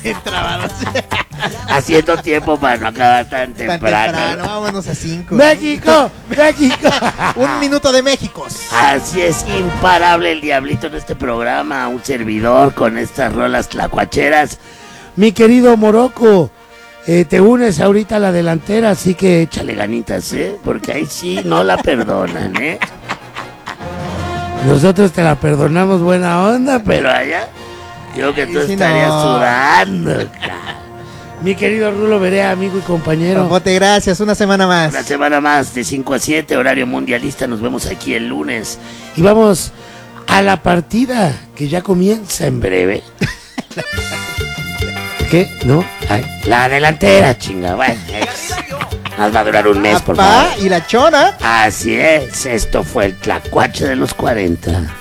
Trabados. Haciendo tiempo para no acabar tan temprano. Vámonos a 5. ¡México! ¡México! 1 minuto de México. Así es, imparable el diablito en este programa. Un servidor con estas rolas tlacuacheras. Mi querido Morocco, te unes ahorita a la delantera, así que échale ganitas, porque ahí sí no la perdonan, Nosotros te la perdonamos buena onda, pero allá yo que tú estarías sudando, cara. Mi querido Rulo Berea, amigo y compañero. Papote, gracias, una semana más. Una semana más, de 5 a 7, horario mundialista. Nos vemos aquí el lunes. Y vamos a la partida que ya comienza en breve. ¿Qué? ¿No? Ay, la delantera, chinga. Bueno, nos va a durar un mes, por favor. Y la chona. Así es, esto fue el Tlacuache de los 40.